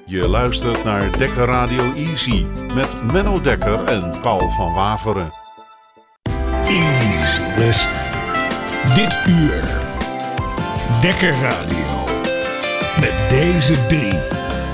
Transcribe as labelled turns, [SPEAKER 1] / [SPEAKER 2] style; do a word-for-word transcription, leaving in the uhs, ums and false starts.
[SPEAKER 1] Je luistert naar Dekker Radio Easy met Menno Dekker en Paul van Waveren.
[SPEAKER 2] Easy listening. Dit uur Dekker Radio met deze drie.